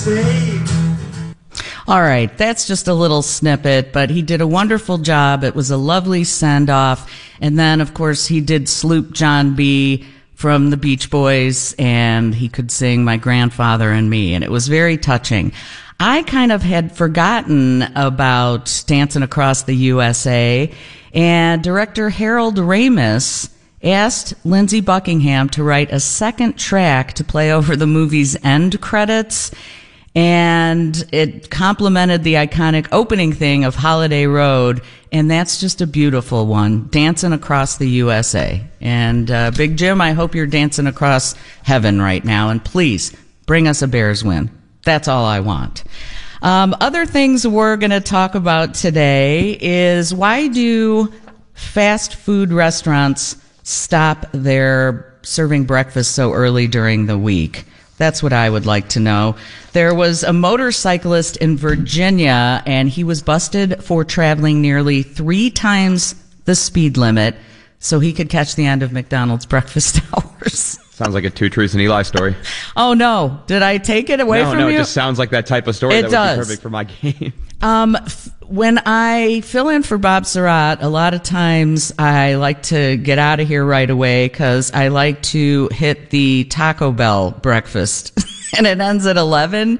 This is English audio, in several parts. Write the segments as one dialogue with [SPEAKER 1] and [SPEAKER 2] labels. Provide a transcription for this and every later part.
[SPEAKER 1] stay.
[SPEAKER 2] All right, that's just a little snippet, but he did a wonderful job. It was a lovely send-off. And then, of course, he did Sloop John B. from the Beach Boys, and he could sing My Grandfather and Me, and it was very touching. I kind of had forgotten about Dancing Across the USA, and director Harold Ramis asked Lindsey Buckingham to write a second track to play over the movie's end credits, and it complemented the iconic opening thing of Holiday Road, and that's just a beautiful one, Dancing Across the USA. And Big Jim, I hope you're dancing across heaven right now, and please bring us a Bears win. That's all I want. Other things we're going to talk about today is, why do fast food restaurants stop their serving breakfast so early during the week? That's what I would like to know. There was a motorcyclist in Virginia, and he was busted for traveling nearly 3 times the speed limit so he could catch the end of McDonald's breakfast hours.
[SPEAKER 3] Sounds like a Two Truths and Eli story.
[SPEAKER 2] Oh, no. Did I take it away from you?
[SPEAKER 3] No, it just sounds like that type of story.
[SPEAKER 2] It
[SPEAKER 3] that would
[SPEAKER 2] does.
[SPEAKER 3] be perfect for my game.
[SPEAKER 2] When I fill in for Bob Surratt, a lot of times I like to get out of here right away because I like to hit the Taco Bell breakfast, and it ends at 11.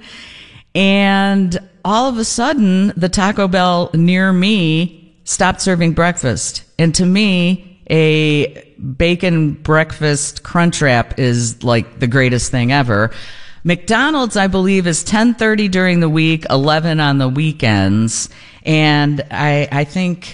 [SPEAKER 2] And all of a sudden, the Taco Bell near me stopped serving breakfast. And to me, a bacon breakfast crunch wrap is like the greatest thing ever. McDonald's, I believe, is 10:30 during the week, 11 on the weekends. And I think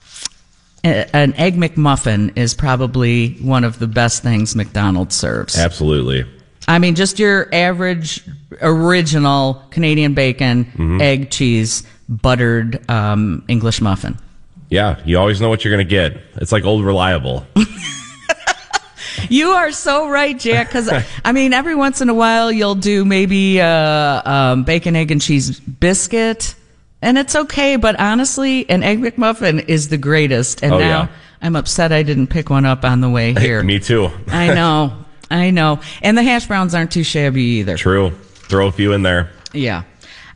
[SPEAKER 2] an Egg McMuffin is probably one of the best things McDonald's serves.
[SPEAKER 4] Absolutely.
[SPEAKER 2] I mean, just your average, original Canadian bacon, egg, cheese, buttered English muffin.
[SPEAKER 4] Yeah, you always know what you're going to get. It's like Old Reliable.
[SPEAKER 2] You are so right, Jack, because, I mean, every once in a while you'll do maybe bacon, egg, and cheese biscuit, and it's okay, but honestly, an Egg McMuffin is the greatest, and now I'm upset I didn't pick one up on the way here.
[SPEAKER 4] Me too.
[SPEAKER 2] I know. And the hash browns aren't too shabby either.
[SPEAKER 4] True. Throw a few in there.
[SPEAKER 2] Yeah.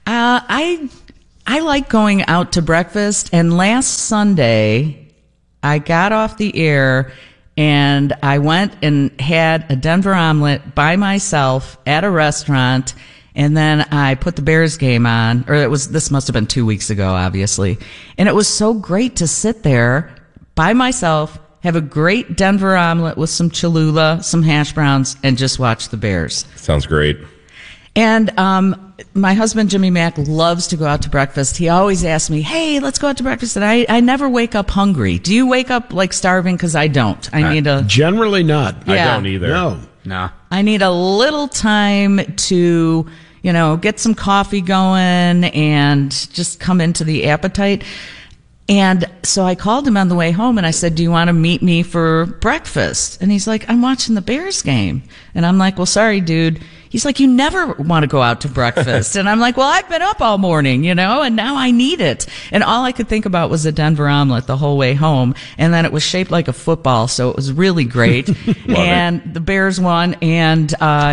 [SPEAKER 2] I like going out to breakfast, and last Sunday I got off the air and I went and had a Denver omelet by myself at a restaurant, and then I put the Bears game on, or this must have been 2 weeks ago, obviously. And it was so great to sit there by myself, have a great Denver omelet with some Cholula, some hash browns, and just watch the Bears.
[SPEAKER 4] Sounds great.
[SPEAKER 2] And my husband, Jimmy Mack, loves to go out to breakfast. He always asks me, hey, let's go out to breakfast. And I never wake up hungry. Do you wake up like starving? Because I don't. I need a...
[SPEAKER 5] Generally not.
[SPEAKER 2] Yeah.
[SPEAKER 4] I don't either.
[SPEAKER 5] No.
[SPEAKER 2] I need a little time to, get some coffee going and just come into the appetite. And so I called him on the way home and I said, do you want to meet me for breakfast? And he's like, I'm watching the Bears game. And I'm like, well, sorry, dude. He's like, you never want to go out to breakfast. And I'm like, well, I've been up all morning, and now I need it. And all I could think about was a Denver omelet the whole way home. And then it was shaped like a football, so it was really great. And the Bears won. And,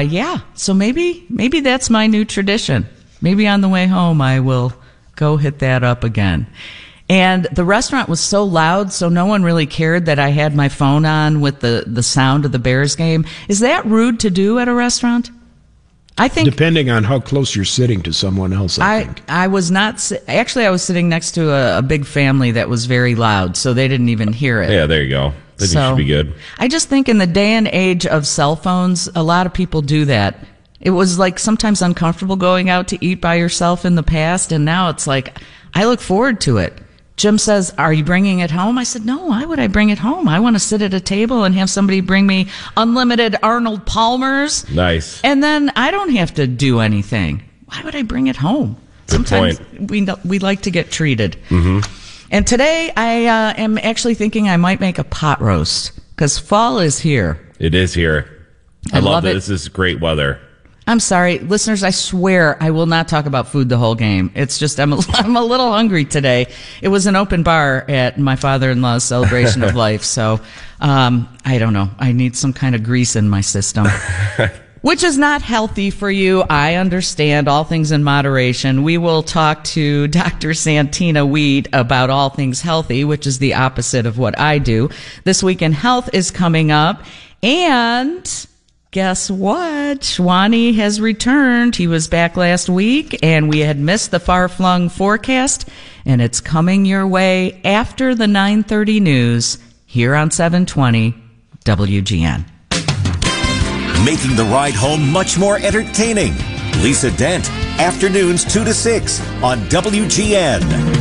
[SPEAKER 2] so maybe that's my new tradition. Maybe on the way home I will go hit that up again. And the restaurant was so loud, so no one really cared that I had my phone on with the sound of the Bears game. Is that rude to do at a restaurant? I think,
[SPEAKER 5] depending on how close you're sitting to someone else, I think.
[SPEAKER 2] I was not, actually I was sitting next to a big family that was very loud, so they didn't even hear it.
[SPEAKER 4] Yeah, there you go. Then you should be good.
[SPEAKER 2] I just think in the day and age of cell phones, a lot of people do that. It was like sometimes uncomfortable going out to eat by yourself in the past, and now it's like, I look forward to it. Jim says, are you bringing it home? I said, no, why would I bring it home? I want to sit at a table and have somebody bring me unlimited Arnold Palmers.
[SPEAKER 4] Nice.
[SPEAKER 2] And then I don't have to do anything. Why would I bring it home?
[SPEAKER 4] Good
[SPEAKER 2] Sometimes
[SPEAKER 4] point.
[SPEAKER 2] we like to get treated.
[SPEAKER 4] Mm-hmm.
[SPEAKER 2] And today I am actually thinking I might make a pot roast because fall is here.
[SPEAKER 4] It is here. I love that.
[SPEAKER 2] it.
[SPEAKER 4] This is great weather.
[SPEAKER 2] I'm sorry, listeners, I swear I will not talk about food the whole game. It's just I'm a little hungry today. It was an open bar at my father-in-law's celebration of life, so I don't know. I need some kind of grease in my system. which is not healthy for you. I understand, all things in moderation. We will talk to Dr. Santina Weed about all things healthy, which is the opposite of what I do. This Week in Health is coming up, and guess what? Shwani has returned. He was back last week, and we had missed the far-flung forecast, and it's coming your way after the 9:30 news here on 720 WGN.
[SPEAKER 1] Making the ride home much more entertaining. Lisa Dent, afternoons 2 to 6 on WGN.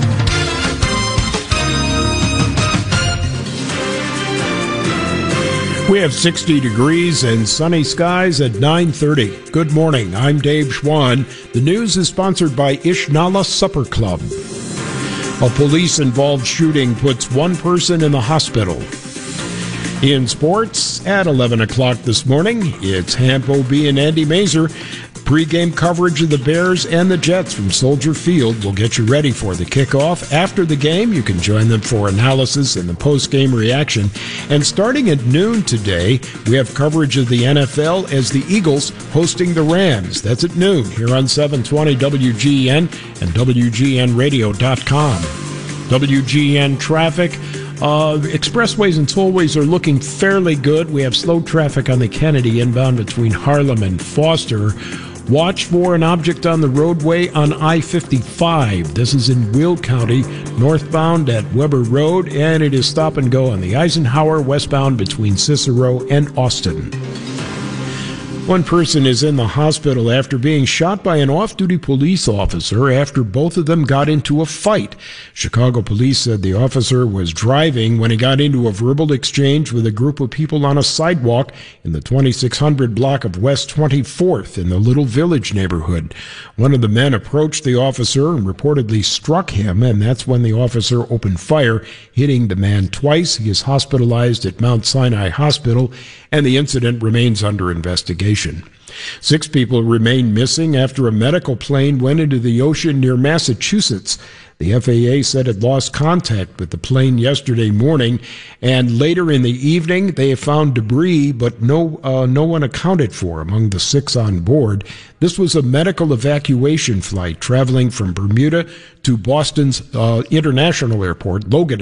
[SPEAKER 5] We have 60 degrees and sunny skies at 9:30. Good morning. I'm Dave Schwann. The news is sponsored by Ishnala Supper Club. A police-involved shooting puts one person in the hospital. In sports, at 11 o'clock this morning, it's Hamp O.B. and Andy Mazer. Pre-game coverage of the Bears and the Jets from Soldier Field will get you ready for the kickoff. After the game, you can join them for analysis and the post-game reaction. And starting at noon today, we have coverage of the NFL as the Eagles hosting the Rams. That's at noon here on 720 WGN and WGNradio.com. WGN traffic. Expressways and tollways are looking fairly good. We have slow traffic on the Kennedy inbound between Harlem and Foster. Watch for an object on the roadway on I-55. This is in Will County, northbound at Weber Road, and it is stop and go on the Eisenhower westbound between Cicero and Austin. One person is in the hospital after being shot by an off-duty police officer after both of them got into a fight. Chicago police said the officer was driving when he got into a verbal exchange with a group of people on a sidewalk in the 2600 block of West 24th in the Little Village neighborhood. One of the men approached the officer and reportedly struck him, and that's when the officer opened fire, hitting the man twice. He is hospitalized at Mount Sinai Hospital, and the incident remains under investigation. 6 people remain missing after a medical plane went into the ocean near Massachusetts. The FAA said it lost contact with the plane yesterday morning, and later in the evening they found debris, but no one accounted for among the 6 on board. This was a medical evacuation flight traveling from Bermuda to Boston's International Airport, Logan